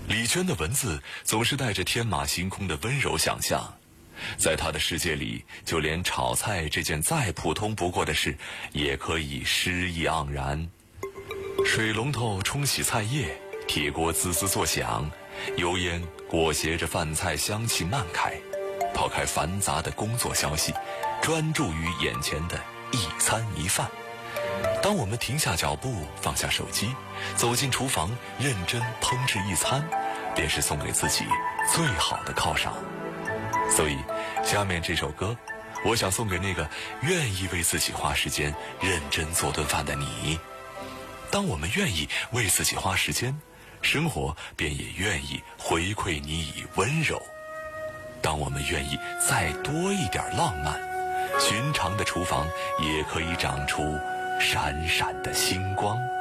李娟的文字总是带着天马行空的温柔想象，在她的世界里，就连炒菜这件再普通不过的事，也可以诗意盎然。水龙头冲洗菜叶，铁锅滋滋作响，油烟裹挟着饭菜香气漫开。抛开繁杂的工作消息，专注于眼前的一餐一饭。当我们停下脚步，放下手机，走进厨房，认真烹制一餐，便是送给自己最好的犒赏。所以下面这首歌，我想送给那个愿意为自己花时间认真做顿饭的你。当我们愿意为自己花时间，生活便也愿意回馈你以温柔。当我们愿意再多一点浪漫，寻常的厨房也可以长出闪闪的星光。